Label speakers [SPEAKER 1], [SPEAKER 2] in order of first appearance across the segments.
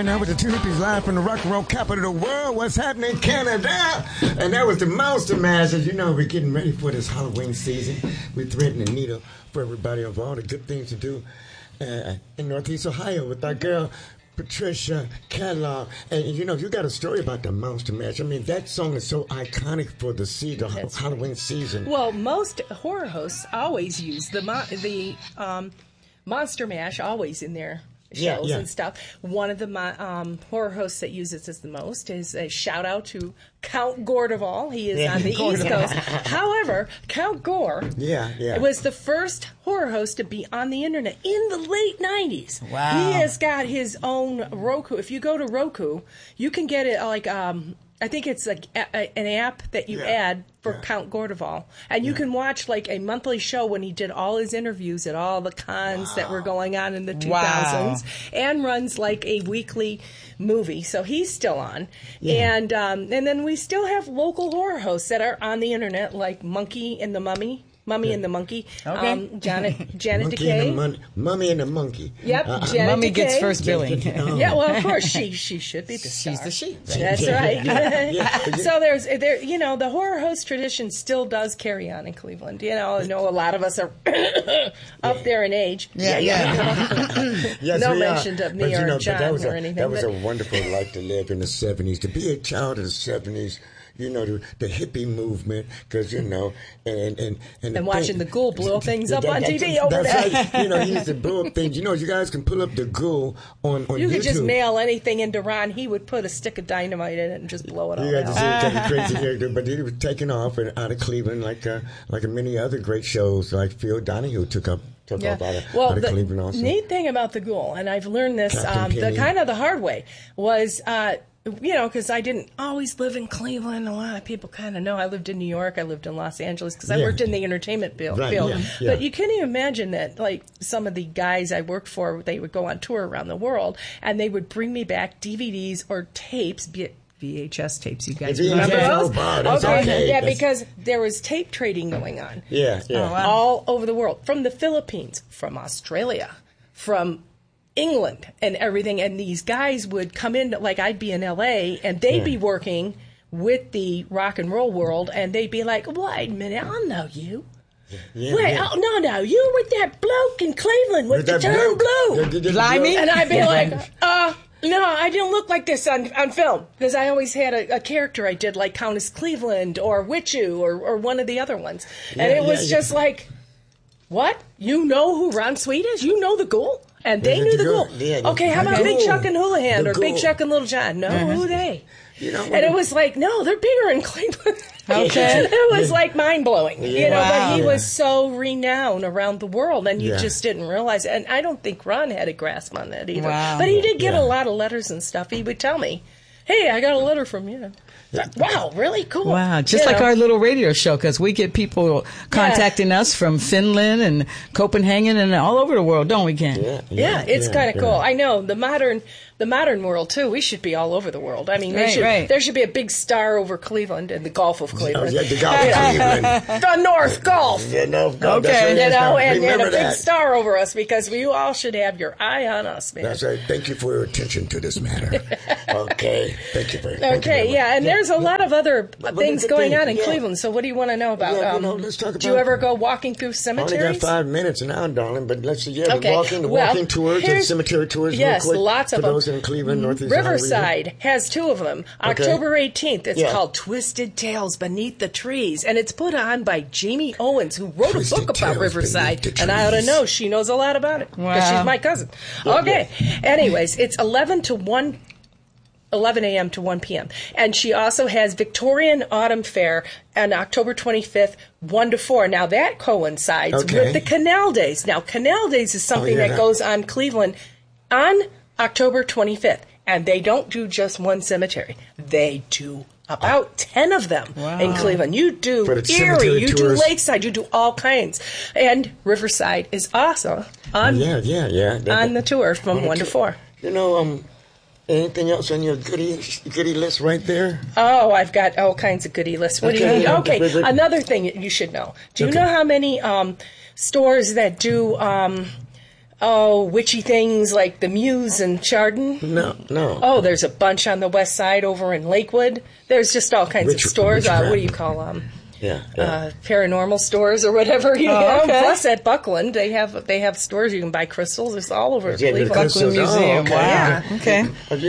[SPEAKER 1] right now with the two hippies live from the rock and roll capital of the world. What's happening in Canada? And that was the Monster Mash. As you know, we're getting ready for this Halloween season. We're threading the needle for everybody of all the good things to do in Northeast Ohio with our girl, Patricia Catalog. And you know, you got a story about the Monster Mash. I mean, that song is so iconic for the Halloween season.
[SPEAKER 2] Well, most horror hosts always use the Monster Mash always in their shows and stuff. One of the horror hosts that uses it the most is a shout out to Count Gordeval. He is on the East Coast. However, Count Gore was the first horror host to be on the internet in the late 90s.
[SPEAKER 3] Wow.
[SPEAKER 2] He has got his own Roku. If you go to Roku, you can get it like I think it's like an app that you add for Count Gordeval. And you can watch like a monthly show when he did all his interviews at all the cons that were going on in the 2000s and runs like a weekly movie. So he's still on. Yeah. And then we still have local horror hosts that are on the internet like Monkey and the Mummy. Mummy and the Monkey. Okay. Janet Decay.
[SPEAKER 1] Mummy and the Monkey.
[SPEAKER 2] Yep. Janet
[SPEAKER 3] Mummy
[SPEAKER 2] Decay.
[SPEAKER 3] Gets first billing.
[SPEAKER 2] Yeah, well, of course, she should be the star.
[SPEAKER 3] She's the she.
[SPEAKER 2] That's right. So the horror host tradition still does carry on in Cleveland. You know, I know a lot of us are up there in age.
[SPEAKER 1] Yeah. Yes,
[SPEAKER 2] no mention of me or John or anything.
[SPEAKER 1] That was a wonderful life to live in the 70s. To be a child of the 70s. You know, the hippie movement, because, you know, and
[SPEAKER 2] watching the Ghoul blow things up on TV over there.
[SPEAKER 1] Right. You know, he used to blow up things. You know, you guys can pull up the Ghoul on YouTube.
[SPEAKER 2] You could just mail anything into Ron. He would put a stick of dynamite in it and just blow it all
[SPEAKER 1] You got to see
[SPEAKER 2] out.
[SPEAKER 1] kind of crazy character, but he was taken off out of Cleveland like many other great shows, like Phil Donahue took off out of Cleveland also.
[SPEAKER 2] The neat thing about the Ghoul, and I've learned this the hard way, was... because I didn't always live in Cleveland. A lot of people kind of know I lived in New York. I lived in Los Angeles because I worked in the entertainment field.
[SPEAKER 1] Yeah.
[SPEAKER 2] But you can't even imagine that, like, some of the guys I worked for, they would go on tour around the world, and they would bring me back DVDs or tapes, VHS tapes. You guys remember those? Okay. Because there was tape trading going on. All over the world. From the Philippines, from Australia, from England and everything, and these guys would come in, like I'd be in LA and they'd be working with the rock and roll world, and they'd be like, wait a minute, I know you. You with that bloke in Cleveland with the turn blue.
[SPEAKER 3] Blimey.
[SPEAKER 2] And I'd be like, no, I didn't look like this on film, because I always had a character I did like Countess Cleveland or Witchu or one of the other ones. And it was just like, what? You know who Ron Sweet is? You know the Ghoul? And they knew the Ghoul. Okay, how about Big Chuck and Houlihan or Big Chuck and Little John? No, who are they? And it was like, no, they're bigger in Cleveland.
[SPEAKER 3] Okay.
[SPEAKER 2] It was like mind-blowing. But he was so renowned around the world, and you just didn't realize it. And I don't think Ron had a grasp on that either.
[SPEAKER 3] Wow.
[SPEAKER 2] But he did get a lot of letters and stuff. He would tell me, hey, I got a letter from you. Wow, really cool.
[SPEAKER 3] Wow, just like our little radio show, because we get people contacting us from Finland and Copenhagen and all over the world, don't we, Ken?
[SPEAKER 2] Yeah, it's kind of cool. I know, the modern world, too, we should be all over the world. I mean, there should be a big star over Cleveland and the Gulf of Cleveland.
[SPEAKER 1] The Gulf of Cleveland.
[SPEAKER 2] The North Gulf.
[SPEAKER 1] Yeah, North Gulf.
[SPEAKER 3] Okay.
[SPEAKER 2] And a big star over us, because we all should have your eye on us, man.
[SPEAKER 1] That's right. Thank you for your attention to this matter. Okay. Thank you very much.
[SPEAKER 2] Okay, and there's a lot of other things going on in Cleveland, so what do you want to know about?
[SPEAKER 1] Let's talk about...
[SPEAKER 2] Do you ever go walking through cemeteries?
[SPEAKER 1] I only got 5 minutes now, darling, but let's see. Walking tours and cemetery tours.
[SPEAKER 2] Yes,
[SPEAKER 1] real quick,
[SPEAKER 2] lots of
[SPEAKER 1] for
[SPEAKER 2] them.
[SPEAKER 1] Those in Cleveland, Northeast
[SPEAKER 2] Riverside has 2 of them. October 18th, it's called Twisted Tales Beneath the Trees, and it's put on by Jamie Owens, who wrote a book about Riverside, and I ought to know, she knows a lot about it, because she's my cousin. Okay, anyways, it's 11 a.m. to 1 p.m. And she also has Victorian Autumn Fair on October 25th, 1 to 4. Now, that coincides with the Canal Days. Now, Canal Days is something that goes on Cleveland on October 25th. And they don't do just one cemetery. They do about 10 of them in Cleveland. You do Erie, you do Lakeside, you do all kinds. And Riverside is also on the tour from 1 to 4.
[SPEAKER 1] You know, anything else on your goodie list right there?
[SPEAKER 2] Oh, I've got all kinds of goodie lists. What do you need? Okay, another thing you should know. Do you know how many stores that do witchy things like the Muse and Chardon?
[SPEAKER 1] No.
[SPEAKER 2] Oh, there's a bunch on the west side over in Lakewood. There's just all kinds of stores. What do you call them? Paranormal stores or whatever you have.
[SPEAKER 3] Okay.
[SPEAKER 2] Plus at Buckland, they have stores you can buy crystals. It's all over Cleveland.
[SPEAKER 3] Buckland Museum.
[SPEAKER 1] Okay.
[SPEAKER 3] Wow.
[SPEAKER 2] Yeah.
[SPEAKER 3] Okay.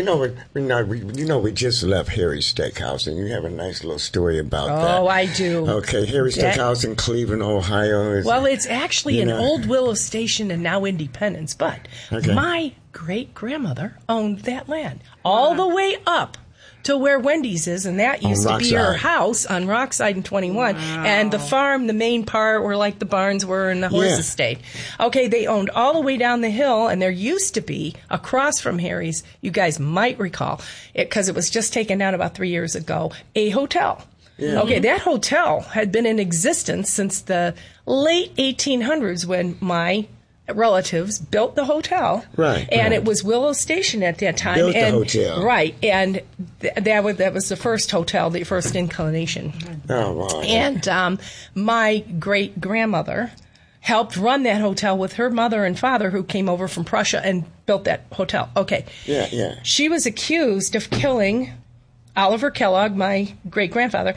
[SPEAKER 1] We just left Harry's Steakhouse, and you have a nice little story about that.
[SPEAKER 2] Oh, I do.
[SPEAKER 1] Okay, Harry's Steakhouse in Cleveland, Ohio.
[SPEAKER 2] Well, it's actually an old Willow Station and now Independence, but my great-grandmother owned that land all the way up to where Wendy's is, and that used to be her house on Rockside and 21. Wow. And the farm, the main part, where like the barns were and the horse estate. Okay, they owned all the way down the hill, and there used to be, across from Harry's, you guys might recall, because it was just taken down about 3 years ago, a hotel. Yeah. Okay, that hotel had been in existence since the late 1800s when my relatives built the hotel, and it was Willow Station at that time.
[SPEAKER 1] Built the hotel,
[SPEAKER 2] right? And that was the first hotel, the first inclination.
[SPEAKER 1] Oh, wow.
[SPEAKER 2] And my great grandmother helped run that hotel with her mother and father, who came over from Prussia and built that hotel. Okay,
[SPEAKER 1] yeah.
[SPEAKER 2] She was accused of killing Oliver Kellogg, my great grandfather,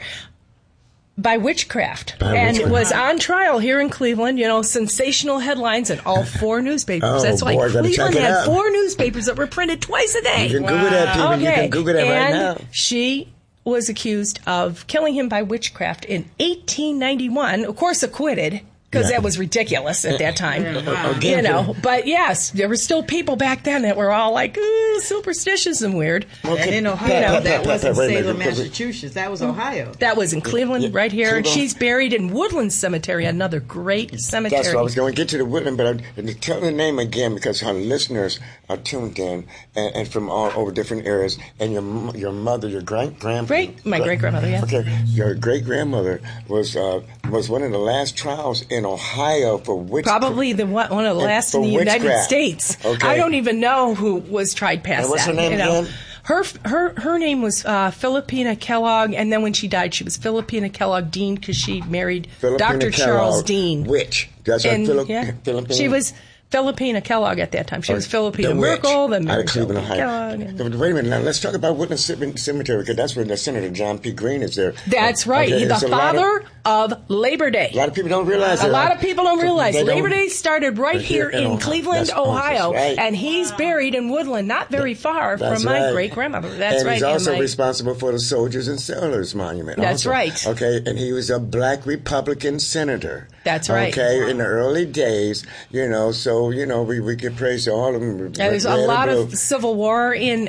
[SPEAKER 2] by witchcraft, and was on trial here in Cleveland. Sensational headlines in all 4 newspapers.
[SPEAKER 1] Oh,
[SPEAKER 2] that's why Cleveland had
[SPEAKER 1] out.
[SPEAKER 2] 4 newspapers that were printed twice a day.
[SPEAKER 1] You can Google that, people.
[SPEAKER 2] Okay.
[SPEAKER 1] You can Google that right now.
[SPEAKER 2] And she was accused of killing him by witchcraft in 1891. Of course, acquitted. Because that was ridiculous at that time, But yes, there were still people back then that were all like superstitious and weird.
[SPEAKER 3] Okay. And in Ohio, that wasn't Salem, Massachusetts. That was Ohio.
[SPEAKER 2] That was in Cleveland, right here. And she's buried in Woodland Cemetery, another great cemetery.
[SPEAKER 1] That's what I was going to get to, the Woodland, but tell the name again because our listeners are tuned in and from all over different areas. And your mother, your my great grandmother, yeah. Okay, your great grandmother was one of the last trials in Ohio for witchcraft.
[SPEAKER 2] Probably one of the last in the United States.
[SPEAKER 1] Okay.
[SPEAKER 2] I don't even know who was tried past
[SPEAKER 1] and what's
[SPEAKER 2] that.
[SPEAKER 1] What's her name again?
[SPEAKER 2] Her name was Philippina Kellogg, and then when she died, she was Philippina Kellogg Dean because she married Dr. Charles Dean.
[SPEAKER 1] Witch. That's right, Philippina.
[SPEAKER 2] She was Philippina Kellogg at that time. She was Philippina Merkel, then married Cleveland, Ohio.
[SPEAKER 1] Wait a minute. Now let's talk about Woodland Cemetery because that's where the Senator John P. Green is there.
[SPEAKER 2] That's right. Okay, the father of Labor Day.
[SPEAKER 1] A lot of people don't realize that.
[SPEAKER 2] A lot of people don't realize Labor Day started right here in Cleveland, Ohio, and he's buried in Woodland, not very far from my great grandmother. That's right.
[SPEAKER 1] And he's also responsible for the Soldiers and Sailors Monument.
[SPEAKER 2] That's right.
[SPEAKER 1] Okay, and he was a black Republican senator.
[SPEAKER 2] That's right.
[SPEAKER 1] Okay, in the early days, so we could praise all of them.
[SPEAKER 2] There's a lot of Civil War in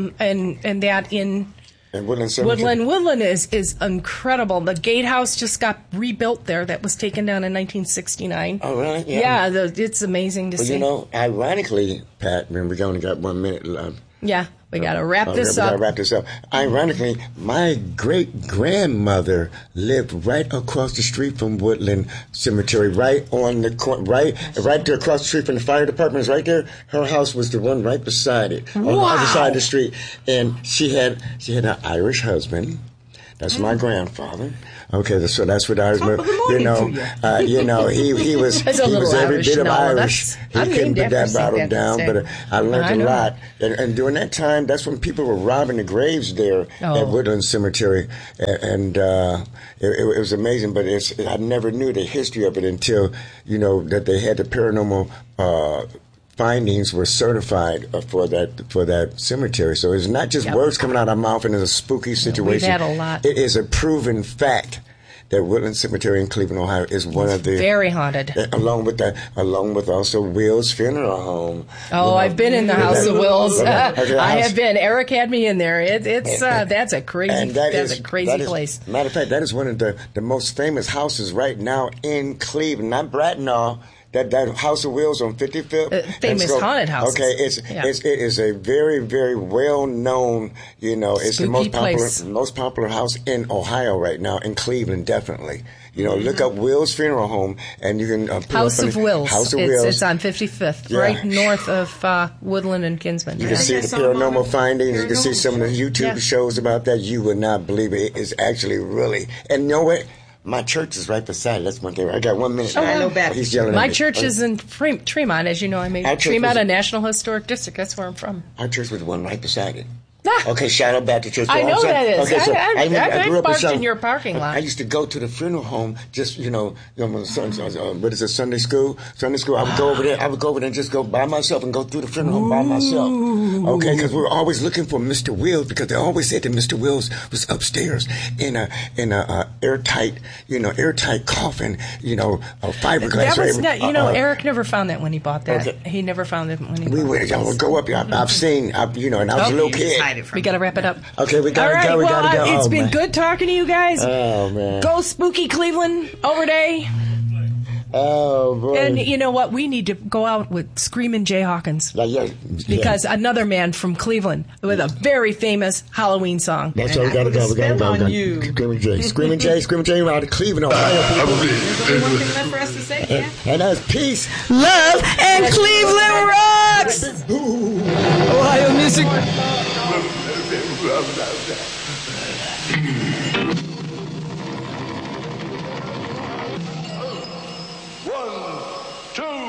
[SPEAKER 1] Woodland Cemetery.
[SPEAKER 2] Woodland is incredible. The gatehouse just got rebuilt there. That was taken down in 1969.
[SPEAKER 1] Oh, really?
[SPEAKER 2] Yeah, it's amazing to see.
[SPEAKER 1] Ironically, Pat, we only got 1 minute left.
[SPEAKER 2] Yeah, we got to wrap this up.
[SPEAKER 1] Ironically, my great-grandmother lived right across the street from Woodland Cemetery, right on the right there across the street from the fire department is right there. Her house was the one right beside it, on the other side of the street. And she had an Irish husband. That's my grandfather. Okay, so that's what I was. He was every bit of Irish. He couldn't put that bottle down, but I learned a lot. And during that time, that's when people were robbing the graves there at Woodland Cemetery, and it was amazing. But I never knew the history of it until that they had the paranormal. Findings were certified for that cemetery. So it's not just words coming out of our mouth and it's a spooky situation.
[SPEAKER 2] We've had a lot.
[SPEAKER 1] It is a proven fact that Woodland Cemetery in Cleveland, Ohio is one of the...
[SPEAKER 2] very haunted.
[SPEAKER 1] Along with also Will's Funeral Home.
[SPEAKER 2] Oh, I've been in the House of Will's. I have been. Eric had me in there. That's a crazy place.
[SPEAKER 1] Matter of fact, that is one of the most famous houses right now in Cleveland, not Bracknell. That House of Wills on 55th.
[SPEAKER 2] Famous haunted house.
[SPEAKER 1] Okay, it is a very, very well known, it's the most popular house in Ohio right now, in Cleveland, definitely. Look up Will's Funeral Home, and you can
[SPEAKER 2] House of Wills.
[SPEAKER 1] House of Wills.
[SPEAKER 2] It's on 55th, right north of Woodland and Kinsman.
[SPEAKER 1] You can see the paranormal findings. You can see some of the YouTube shows about that. You would not believe it. It is actually really, and you know what? My church is right beside it. That's one thing. I got 1 minute.
[SPEAKER 3] I know Baptist.
[SPEAKER 1] He's yelling
[SPEAKER 2] My
[SPEAKER 1] at me.
[SPEAKER 2] church is in Tremont, as you know. I made Tremont a National Historic District. That's where I'm from.
[SPEAKER 1] Our church was the one right beside it.
[SPEAKER 2] Ah.
[SPEAKER 1] Okay, shout out Baptist Church.
[SPEAKER 2] I know that is.
[SPEAKER 1] Okay, so
[SPEAKER 2] I
[SPEAKER 1] grew up
[SPEAKER 2] parked in your parking lot.
[SPEAKER 1] I used to go to the funeral home. Just what is it? Sunday school. I would go over there. And just go by myself and go through the funeral home by myself. Okay, because we were always looking for Mr. Wills because they always said that Mr. Wills was upstairs in a airtight coffin. A fiberglass.
[SPEAKER 2] That was not. Eric never found that when he bought that.
[SPEAKER 1] Okay.
[SPEAKER 2] He never found it when he.
[SPEAKER 1] Y'all would go up. I've seen. And I was a little kid.
[SPEAKER 2] We got to wrap it up.
[SPEAKER 1] Okay, we got to go. We got to go.
[SPEAKER 2] It's been good talking to you guys.
[SPEAKER 1] Oh, man.
[SPEAKER 2] Go Spooky Cleveland over day.
[SPEAKER 1] Oh, boy.
[SPEAKER 2] And you know what? We need to go out with Screamin' Jay Hawkins.
[SPEAKER 1] Yeah.
[SPEAKER 2] Because another man from Cleveland with a very famous Halloween song.
[SPEAKER 1] That's where we got to go. We got to go. Screamin' Jay out of Cleveland, Ohio.
[SPEAKER 3] There's one thing left for us to say, yeah?
[SPEAKER 1] And that's peace,
[SPEAKER 3] love, and Cleveland rocks! Ohio music.
[SPEAKER 4] 1, 2.